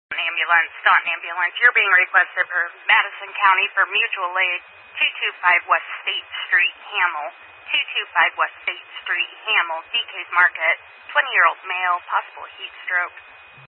Ambulance, Staunton Ambulance. You're being requested for Madison County for mutual aid. 225 West State Street, Hamel. 225 West State Street, Hamel. DK's Market. 20-year-old male, possible heat stroke.